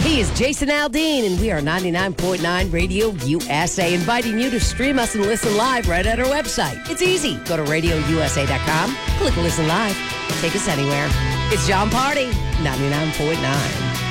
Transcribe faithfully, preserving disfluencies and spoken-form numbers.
He is Jason Aldean, and we are ninety-nine point nine Radio U S A, inviting you to stream us and listen live right at our website. It's easy. Go to radio u s a dot com, click Listen Live. Take us anywhere. It's John Party, ninety-nine point nine.